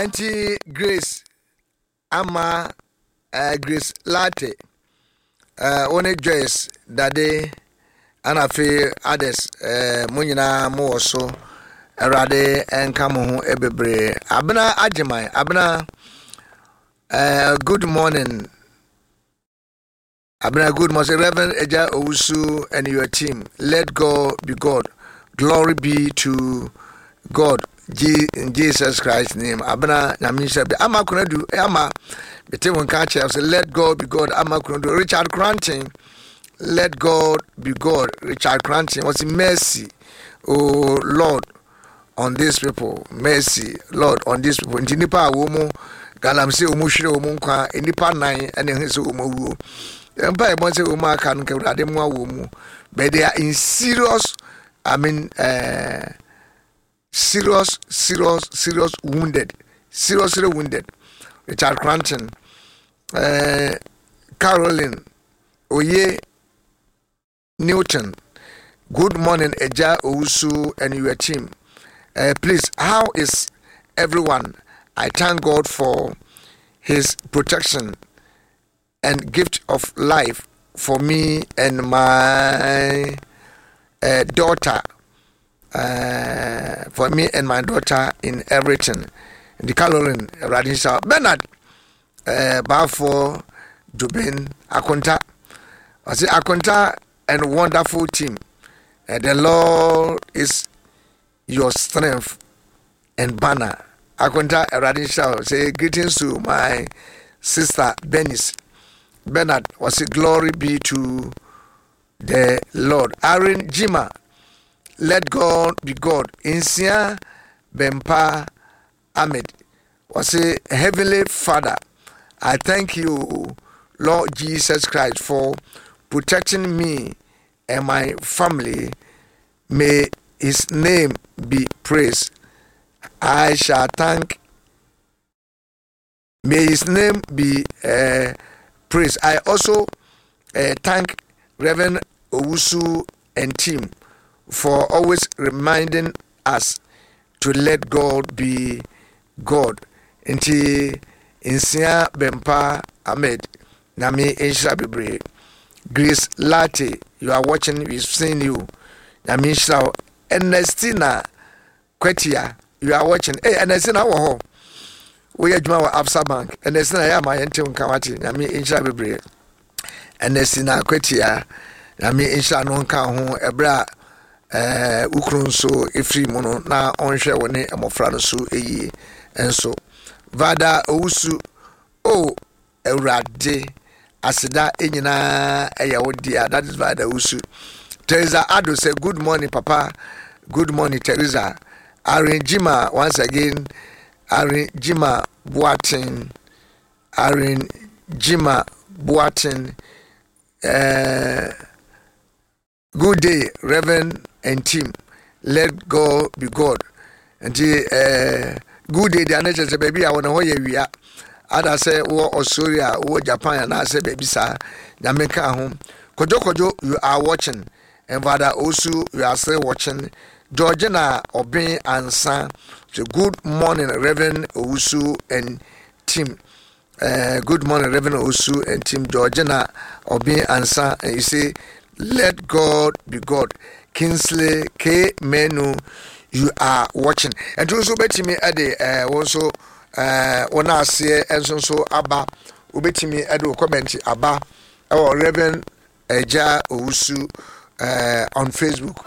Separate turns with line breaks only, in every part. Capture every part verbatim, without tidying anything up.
anti Grace ama uh, Grace Latte uh, one Joyce Dade anafe others uh, munyina mo so erade enka mo ho ebebre abena agemai abena uh, good morning abena good morning Reverend Eja Owusu and your team. Let God be God, glory be to God G- in Jesus Christ's name. Abena Namisha be ama kunadu ama bete won ka che say let God be God ama kunadu. Richard Cranton, let God be God. Richard Cranton was mercy, oh Lord, on these people. Mercy, Lord, on these people. Nti nipa awomu galam se omu hwere omu kwa nipa nan ene he se omu wuo. Empa e bon se omu aka no kawrade mu awomu. But they are in serious, I mean uh serious serious serious wounded. Seriously wounded. Richard Cranton, uh Caroline Oye Newton. Good morning, Eja Owusu and your team. Uh, please, how is everyone? I thank God for his protection and gift of life for me and my uh, daughter. Uh, for me and my daughter in everything. The Caroline Radisha Bernard uh, Bafo Jubin Akonta. I say Akonta and wonderful team. Uh, the Lord is your strength and banner. Akonta Radisha say greetings to my sister Benis Bernard. Was it glory be to the Lord. Aaron Jima, let God be God. Insia Bempa Ahmed was a heavenly Father. I thank you, Lord Jesus Christ, for protecting me and my family. May his name be praised. I shall thank. May his name be uh, praised. I also uh, thank Reverend Owusu and team for always reminding us to let God be God. Nti Insia Bempa Ahmed Nami Insha Bebre. Grace Latte, you are watching, we've seen you. Nami Insha Ernestina Kwetia, you are watching. Hey, Ernestina wo we are Juma Absa Bank. Ernestina ya ma yente unkawati. Nami Insha Bebre. Ernestina Kwetia, Nami Insha no nka ho ebra eh ukron so efri mu no na onhwe woni amofra no so eyi enso Vada Owusu o Ewrade asida enyina eya wodia. That is Vada Owusu. Teresa Ado say good morning papa, good morning Teresa. Aaron Jima once again. Aaron Jima Boatin, Aaron Jima Boatin. uh, good day Reverend and team. Let God be God. And uh, good day the nature say baby I want to hear we are. Ada say wo Australia wo Japan and I say baby sir na meka home. Kojo kojo you are watching and Vada also you are still watching. Georgina Obin Ansa. So good morning Reverend Owusu and team. Uh, good morning Reverend Owusu and team. Georgina Obin Ansa, and you say let God be God. Kingsley K Menu, you are watching. And also bet me at the uh also uh when I say and so so Abba ubeti me at the comment Abba or Reverend Eja Owusu uh on Facebook.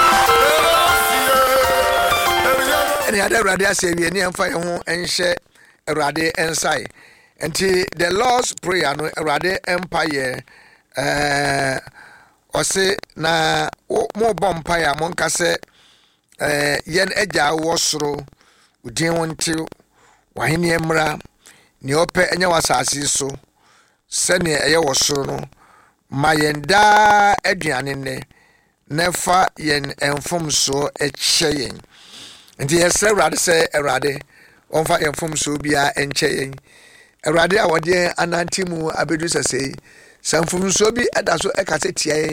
Any other radio say we any amfa ho enhye Erade ensai. Enti the Lord's prayer no Erade empire uh ose na mo bompa ya mo nka se eh yen agya wo soro udin wonte wahene emra ne ope enya wasase so se ne eye wo soro no mayenda aduane ne nefa yen enfom so eche yen nti yesre Erade se Erade onfa enfom so bia enche yen Erade awode anantimu abedu sese sanfom so bi eda so ekase tie